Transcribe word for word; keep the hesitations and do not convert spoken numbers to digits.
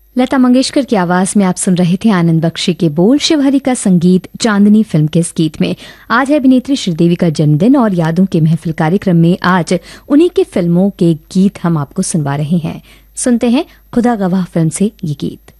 लता मंगेशकर की आवाज में आप सुन रहे थे आनंद बख्शी के बोल, शिवहरी का संगीत चांदनी फिल्म के इस गीत में। आज है अभिनेत्री श्रीदेवी का जन्मदिन और यादों के महफिल कार्यक्रम में आज उन्हीं के फिल्मों के गीत हम आपको सुनवा रहे हैं। सुनते हैं खुदा गवाह फिल्म से ये गीत।